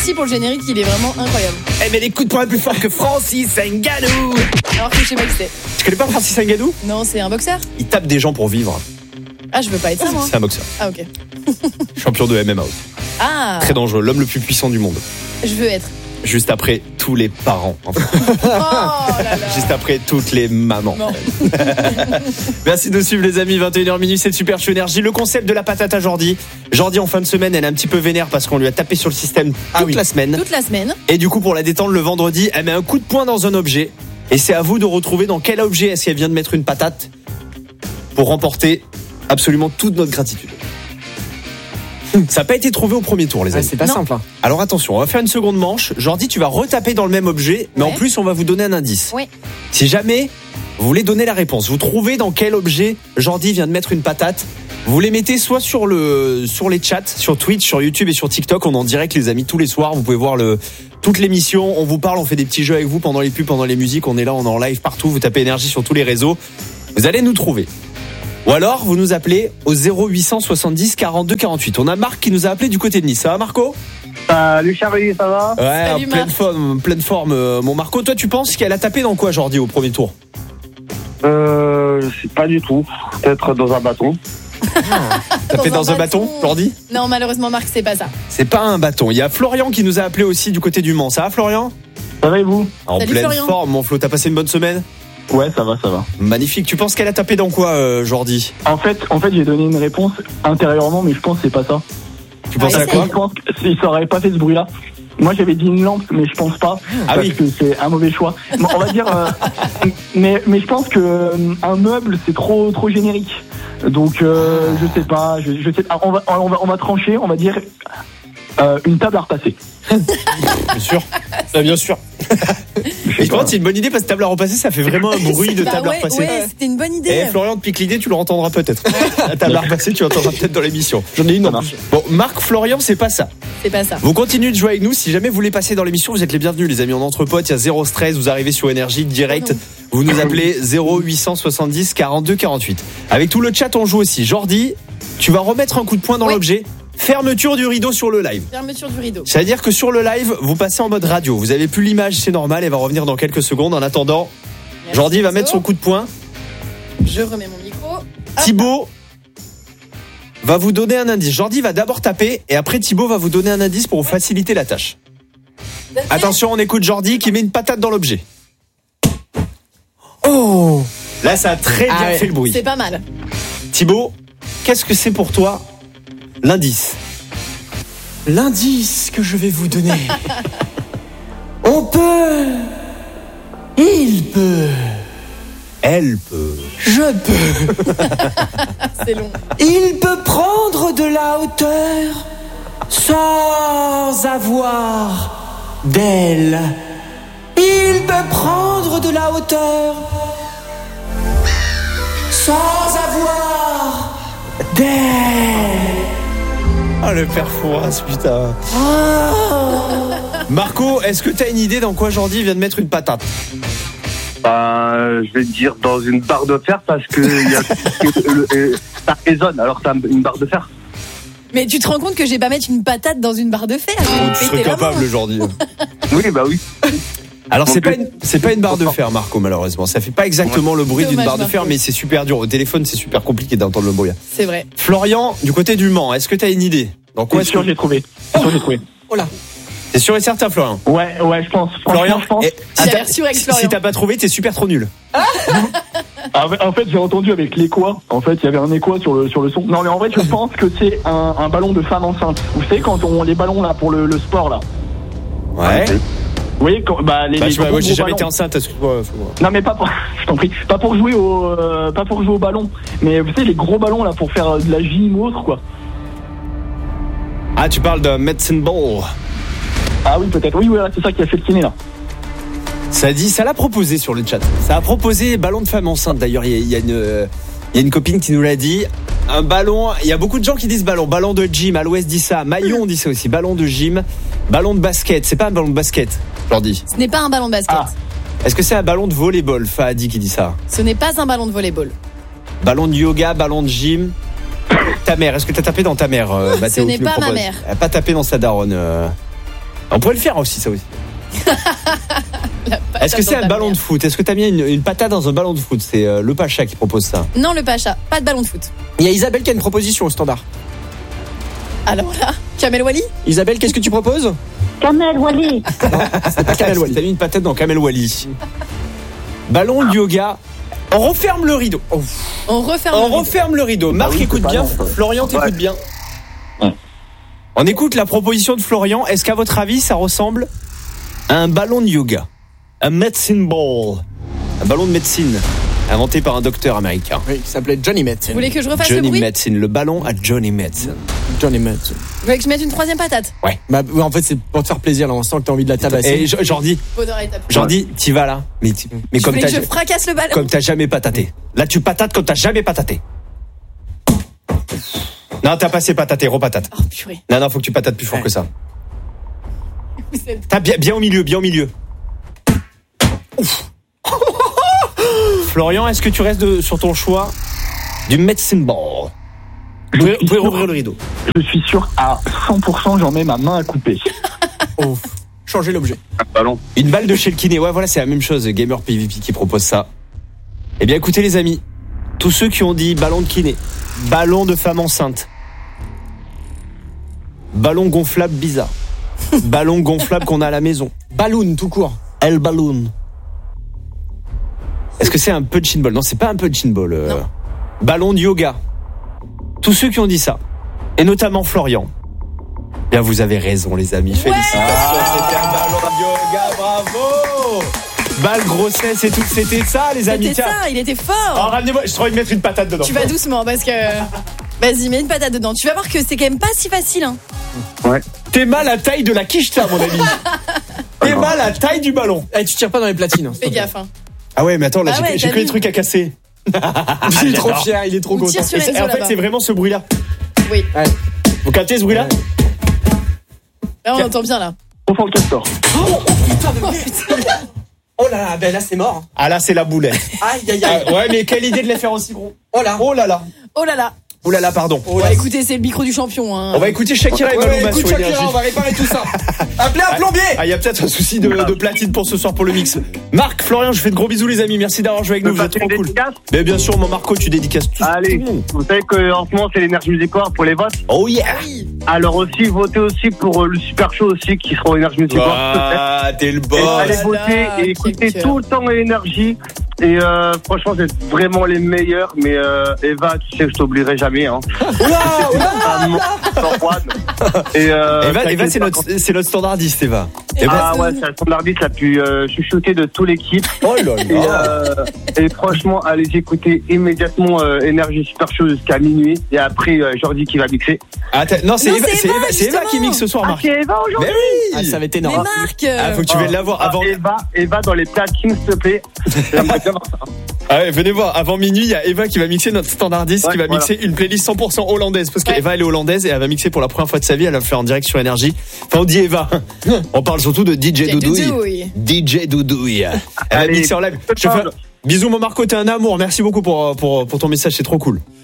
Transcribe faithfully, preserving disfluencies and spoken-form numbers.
merci pour le générique, il est vraiment incroyable. Eh mais les coups de poing plus forts que Francis Ngannou. Alors que je sais pas qui c'est. Tu connais pas Francis Ngannou? Non, c'est un boxeur. Il tape des gens pour vivre. Ah, je veux pas être ça, moi. C'est un boxeur. Ah, ok. Champion de M M A aussi. Ah. Très dangereux, l'homme le plus puissant du monde. Je veux être. Juste après tous les parents. Enfin. Oh là là. Juste après toutes les mamans. Merci de suivre les amis, vingt et une heures minuit, c'est le Super Show Énergie. Le concept de la patate à Jordi. Jordi en fin de semaine, elle est un petit peu vénère parce qu'on lui a tapé sur le système toute ah oui. la semaine. Toute la semaine. Et du coup, pour la détendre le vendredi, elle met un coup de poing dans un objet. Et c'est à vous de retrouver dans quel objet est-ce qu'elle vient de mettre une patate pour remporter absolument toute notre gratitude. Ça n'a pas été trouvé au premier tour, les amis. Ah, c'est pas non. simple. Hein. Alors attention, on va faire une seconde manche. Jordi, tu vas retaper dans le même objet, mais ouais. en plus, on va vous donner un indice. Oui. Si jamais vous voulez donner la réponse, vous trouvez dans quel objet Jordi vient de mettre une patate, vous les mettez soit sur le sur les chats, sur Twitch, sur YouTube et sur TikTok. On est en direct, les amis, tous les soirs. Vous pouvez voir le toute l'émission. On vous parle, on fait des petits jeux avec vous pendant les pubs, pendant les musiques. On est là, on est en live partout. Vous tapez énergie sur tous les réseaux. Vous allez nous trouver. Ou alors, vous nous appelez au zéro huit cent soixante-dix quarante-deux quarante-huit. On a Marc qui nous a appelé du côté de Nice. Ça va, Marco? Salut Charlie, ça va? Ouais, Salut, en pleine Marc. forme, pleine forme, euh, mon Marco. Toi, tu penses qu'elle a tapé dans quoi, Jordi, au premier tour? Euh, je sais pas du tout. Peut-être dans un bâton. Tapé dans, Dans un un bâton, bâton. Jordi? Non, malheureusement, Marc, c'est pas ça. C'est pas un bâton. Il y a Florian qui nous a appelé aussi du côté du Mans. Ça va, Florian? Ça va et vous? En Salut, pleine Florian. forme, mon Flo. T'as passé une bonne semaine? Ouais, ça va, ça va. Magnifique. Tu penses qu'elle a tapé dans quoi, euh, Jordi? En fait, en fait, j'ai donné une réponse intérieurement, mais je pense que c'est pas ça. Tu penses Ah, à essaye. quoi? Je pense que si ça aurait pas fait ce bruit-là. Moi, j'avais dit une lampe, mais je pense pas. Ah parce oui. que c'est un mauvais choix. Bon, on va dire, euh, mais mais je pense que euh, un meuble, c'est trop trop générique. Donc, euh, je sais pas. Je, je sais. ah, on va on va on va trancher. On va dire euh, une table à repasser. Bien sûr. Ah, bien sûr. Et je pense que c'est une bonne idée parce que table à repasser, ça fait vraiment un bruit de Bah table à ouais, repasser. ouais, c'était une bonne idée. Eh Florian, te pique l'idée, tu le entendras peut-être. La table à repasser, tu l'entendras peut-être dans l'émission. J'en ai une en plus. Bon, Marc, Florian, c'est pas ça. C'est pas ça. Vous continuez de jouer avec nous. Si jamais vous voulez passer dans l'émission, vous êtes les bienvenus, les amis. On est entre potes, il y a zéro stress. Vous arrivez sur Énergie direct. Vous nous appelez zéro huit cent soixante-dix quarante-deux quarante-huit. Avec tout le chat, on joue aussi. Jordi, tu vas remettre un coup de poing dans Oui. l'objet. Fermeture du rideau sur le live. Fermeture du rideau. C'est-à-dire que sur le live, vous passez en mode radio. Vous avez plus l'image, c'est normal. Elle va revenir dans quelques secondes. En attendant, Merci, Jordi va Enzo. mettre son coup de poing. Je remets mon micro. Hop. Thibaut va vous donner un indice. Jordi va d'abord taper et après Thibaut va vous donner un indice pour vous faciliter la tâche. Vous êtes prêts? Attention, on écoute Jordi qui met une patate dans l'objet. Oh! Là, ça a très bien Ah ouais. fait le bruit. C'est pas mal. Thibaut, qu'est-ce que c'est pour toi l'indice? L'indice que je vais vous donner. On peut. Il peut. Elle peut. Je peux. C'est long. Il peut prendre de la hauteur sans avoir d'aile. Il peut prendre de la hauteur sans avoir d'aile. Ah, le père Fouras, putain. Oh. Marco, est-ce que t'as une idée dans quoi Jordi vient de mettre une patate? Euh, je vais te dire dans une barre de fer parce que il y a, le, euh, ça résonne. Alors t'as une barre de fer. Mais tu te rends compte que j'ai pas mettre une patate dans une barre de fer? Oh, tu serais capable, Jordi. Oui, bah oui. Alors Non c'est pas plus. une, c'est pas une barre de fer, Marco, malheureusement. Ça fait pas exactement le bruit d'une Dommage, barre de fer, Marco. mais c'est super dur. Au téléphone, c'est super compliqué d'entendre le bruit. C'est vrai. Florian, du côté du Mans, est-ce que t'as une idée? Dans quoi C'est est-ce sûr, que... j'ai trouvé. C'est sûr, j'ai trouvé. Oh là. T'es sûr et certain, Florian? Ouais, ouais, je pense. Franchement, Florian, je pense. eh, J'ai si t'as- l'air sûr avec si- Florian. si t'as pas trouvé, t'es super trop nul. Ah, ouais, en fait, j'ai entendu avec l'écho. En fait, il y avait un écho sur le sur le son. Non, mais en vrai, je pense que c'est un, un ballon de femme enceinte. Vous savez quand on les ballons là pour le, le sport là. Ouais. Vous voyez quand bah les. Bah, les je, moi, gros, j'ai gros jamais ballons. été enceinte. excuse-moi, excuse-moi. Non mais pas pour, je t'en prie, pas pour jouer au, euh, pas pour jouer au ballon, mais vous savez les gros ballons là pour faire euh, de la gym ou autre quoi. Ah, tu parles de medicine ball. Ah oui peut-être, oui voilà c'est ça qui a fait le kiné là. Ça dit, ça l'a proposé sur le chat. Ça a proposé ballon de femme enceinte. D'ailleurs, il y, a- il y a une, euh, il y a une copine qui nous l'a dit. Un ballon. Il y a beaucoup de gens qui disent ballon. Ballon de gym. Alouest dit ça. Maillon dit ça aussi. Ballon de gym. Ballon de basket. C'est pas un ballon de basket, Jordi. Ce n'est pas un ballon de basket. Ah. Est-ce que c'est un ballon de volleyball? Fahadi qui dit ça. Ce n'est pas un ballon de volleyball. Ballon de yoga, ballon de gym. Ta mère, est-ce que t'as tapé dans ta mère euh, Mathéo, n'est qui nous pas ma propose? mère. Elle a pas tapé dans sa daronne. euh. On pourrait le faire aussi, ça aussi. Est-ce que c'est un ballon de foot? Est-ce que t'as mis une, une patate dans un ballon de foot? C'est euh, le Pacha qui propose ça. Non, le Pacha, pas de ballon de foot. Il y a Isabelle qui a une proposition au standard. Alors là, Kamel Wally. Isabelle, qu'est-ce que tu proposes? Kamel Wally. C'est pas Kamel Wally. T'as mis une patate dans Kamel Wally. Ballon de yoga. On referme le rideau. Oh. On referme On le rideau. referme le rideau. Marc, Ah oui, écoute c'est bien. pas mal, ça. Florian, t'écoutes Ouais. bien. Ouais. On écoute la proposition de Florian. Est-ce qu'à votre avis, ça ressemble à un ballon de yoga? Un medicine ball. Un ballon de médecine. Inventé par un docteur américain. Oui, qui s'appelait Johnny Medicine. Vous voulez que je refasse le Johnny bruit? Medicine. Le ballon à Johnny Medicine. Johnny Medicine. Vous voulez que je mette une troisième patate? Bah, ouais, en fait, c'est pour te faire plaisir, là. On sent que t'as envie de la tabasser. Et Jo- Jordi, Faudra étape. Jordi, t'y vas là. Mais, tu- mais Vous comme voulez t'as, que je fracasse le ballon? comme t'as jamais pataté. Là, tu patates comme t'as jamais pataté. Non, t'as passé pataté, repatate. Oh purée. Non, non, faut que tu patates plus fort Ouais. que ça. Vous êtes- T'as bien, bien au milieu, bien au milieu. Ouf. Florian, est-ce que tu restes de- sur ton choix du medicine ball? Vous pouvez, vous pouvez rouvrir le rideau. Je suis sûr à cent pour cent, j'en mets ma main à couper. Oh, changer l'objet. Ballon. Une balle de chez le kiné. Ouais, voilà, c'est la même chose. Gamer P V P qui propose ça. Eh bien, écoutez, les amis. Tous ceux qui ont dit ballon de kiné, ballon de femme enceinte, ballon gonflable bizarre, ballon gonflable qu'on a à la maison, Balloon, tout court. El balloon. Est-ce que c'est un punching ball? Non, c'est pas un punching ball. euh. Non. Ballon de yoga. Tous ceux qui ont dit ça, et notamment Florian. Bien, vous avez raison, les amis. Félicitations, c'était un ballon de yoga, bravo. Balle grossesse et tout, c'était ça, les amis. C'était Tiens. ça, il était Oh, fort. ramenez-moi, je trouve de mettre une patate dedans. Tu vas doucement parce que. Vas-y, mets une patate dedans. Tu vas voir que c'est quand même pas si facile, hein. T'es mal à taille de la quicheta, mon ami. T'es mal à taille du ballon. Eh, tu tires pas dans les platines. hein, s'il te Fais plaît. gaffe, hein. Ah ouais, mais attends, là, Ah j'ai, ouais, j'ai t'as que les vu. trucs à casser. Il est trop J'adore. fier, il est trop On content. tire sur Et c'est- Enzo en fait, là-bas. c'est vraiment ce bruit-là. Oui. Ouais. Vous captez ce bruit-là? Là, on entend bien là. On sent le castor. Oh putain. Oh là là, ben là, c'est mort. Ah là, c'est la boulette. Aïe, aïe, Ah, aïe. ouais, mais quelle idée de les faire aussi gros. Oh là. Oh là là. Oh là là. Oh là là, pardon. Oh Bah, là. écoutez, c'est le micro du champion, hein. On va écouter Shakira et Ouais, Maluma ouais, écoute, sur Shakira, Énergie. on va réparer tout ça. Appelez un plombier. Ah, il y a peut-être un souci de, de platine pour ce soir pour le mix. Marc, Florian, je fais de gros bisous, les amis. Merci d'avoir joué avec nous. Vous êtes trop cool. Mais bien sûr, mon Marco, tu dédicaces tout. Allez, tout le monde. vous savez qu'en ce moment c'est l'énergie musique pour les votes. Oh yeah. Alors aussi votez aussi pour euh, le super show aussi qui sera au énergie musique. Ah, t'es le Et boss. allez là voter là, et quel écoutez cœur. tout le temps l'énergie. Et euh, franchement, vous êtes vraiment les meilleurs. Mais euh, Eva, tu sais que je t'oublierai jamais. Hein. Ah, mon Antoine. Et euh, Eva, Eva, t'inquiète c'est pas, notre, c'est notre standardiste, Eva. Eva. Ah ouais, c'est la standardiste la plus euh, chuchotée de toute l'équipe. Oh là Et, là. euh, et franchement, allez écouter immédiatement euh, Énergie Super Show jusqu'à minuit. Et après, euh, Jordi qui va mixer. Ah, t'as- non, c'est Non, Eva, c'est c'est Eva, Eva, c'est Eva justement. qui mixe ce soir, Ah, Marc. c'est Eva aujourd'hui. Mais Ah, oui. ça va être Mais énorme. Marc. Ah, faut que tu viennes la voir avant. Ah, Eva, Eva dans les platines, s'il te plaît. J'aimerais bien voir ça. Ah ouais, venez voir. Avant minuit, il y a Eva qui va mixer notre standardiste, Ouais, qui va voilà. mixer une playlist cent pour cent hollandaise. Parce Ouais. qu'Eva, elle est hollandaise et elle va mixer pour la première fois de sa vie. Elle va le faire en direct sur Énergie. Enfin, on dit Eva. On parle surtout de D J D J Doudouille. Doudouille. D J Doudouille. Elle va Allez, mixer en live. Je te fais... Bisous, mon Marco, t'es un amour. Merci beaucoup pour, pour, pour ton message. C'est trop cool.